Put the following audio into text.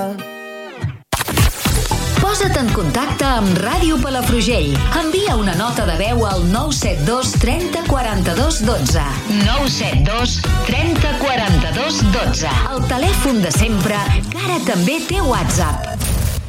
Posa't en contacte amb Ràdio Palafrugell. Envia una nota de veu al 972 30 42 12. 972 30 42 12. El telèfon de sempre, que ara també té WhatsApp.